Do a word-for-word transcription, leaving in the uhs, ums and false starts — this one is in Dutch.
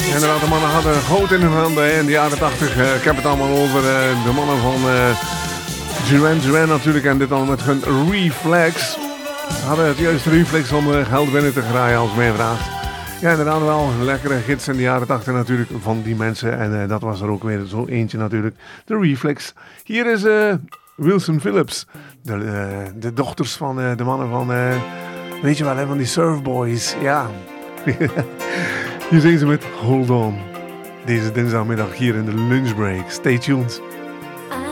Inderdaad, de mannen hadden groot in hun handen in de jaren tachtig. Uh, ik heb het allemaal over uh, de mannen van uh, Duran Duran natuurlijk. En dit allemaal met hun Reflex. Ze hadden het juiste reflex om uh, geld binnen te graaien als mij vraagt. Ja, inderdaad wel een lekkere gids in de jaren tachtig natuurlijk van die mensen. En uh, dat was er ook weer zo eentje natuurlijk. De Reflex. Hier is uh, Wilson Phillips. De, uh, de dochters van uh, de mannen van, uh, weet je wel, hè, van die Surfboys. Ja. Hier zijn ze met Hold On. Deze dinsdagmiddag hier in de lunchbreak. Stay tuned.